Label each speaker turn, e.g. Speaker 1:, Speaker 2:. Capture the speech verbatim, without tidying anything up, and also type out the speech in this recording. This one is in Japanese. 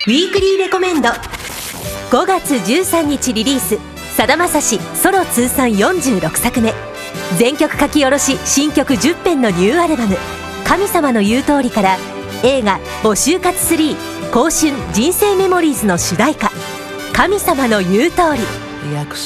Speaker 1: ウィークリーレコメンド。ごがつじゅうさんにちリリース、さだまさしソロ通算よんじゅうろくさくめ、全曲書き下ろし新曲じゅっぺんのニューアルバム「神様の言う通り」から映画「募集活スリー香春人生メモリーズ」の主題歌「神様の言う通り」。